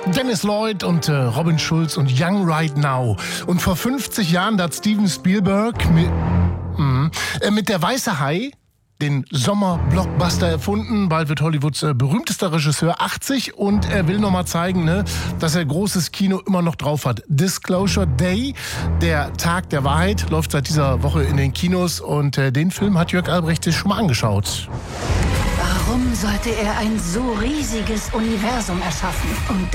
Dennis Lloyd und Robin Schulz und Young Right Now. Und vor 50 Jahren hat Steven Spielberg mit Der weiße Hai den Sommer-Blockbuster erfunden. Bald wird Hollywoods berühmtester Regisseur 80 und er will nochmal zeigen, dass er großes Kino immer noch drauf hat. Disclosure Day, der Tag der Wahrheit, läuft seit dieser Woche in den Kinos und den Film hat Jörg Albrecht sich schon mal angeschaut. Warum sollte er ein so riesiges Universum erschaffen? Und